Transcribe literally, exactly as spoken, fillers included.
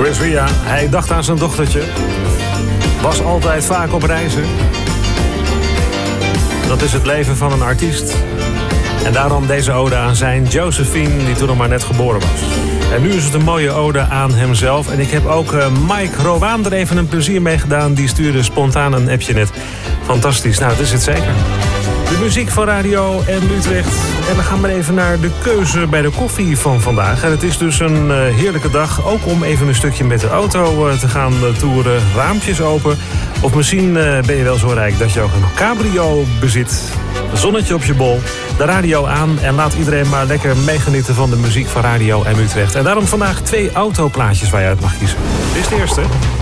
Chris Ria, hij dacht aan zijn dochtertje. Was altijd vaak op reizen. Dat is het leven van een artiest. En daarom deze ode aan zijn Josephine, die toen nog maar net geboren was. En nu is het een mooie ode aan hemzelf. En ik heb ook uh, Mike Rowaan er even een plezier mee gedaan. Die stuurde spontaan een appje net. Fantastisch, nou dat is het zeker. De muziek van Radio M Utrecht. En dan gaan we even naar de keuze bij de koffie van vandaag. En het is dus een uh, heerlijke dag. Ook om even een stukje met de auto uh, te gaan uh, toeren. Raampjes open. Of misschien uh, ben je wel zo rijk dat je ook een cabrio bezit. Zonnetje op je bol. De radio aan. En laat iedereen maar lekker meegenieten van de muziek van Radio M Utrecht. En daarom vandaag twee autoplaatjes waar je uit mag kiezen. Dit is de eerste.